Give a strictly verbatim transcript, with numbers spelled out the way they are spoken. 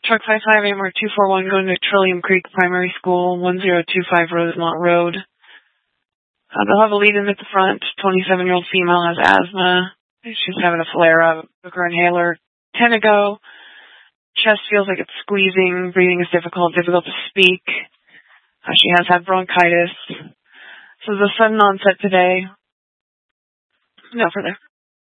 Truck five five eight more two four one going to Trillium Creek Primary School, one zero two five Rosemont Road. Uh, they'll have a lead-in at the front. twenty-seven-year-old female has asthma. She's having a flare-up. Took her inhaler ten to go. Chest feels like it's squeezing. Breathing is difficult. Difficult to speak. Uh, she has had bronchitis. So the sudden onset today. No further.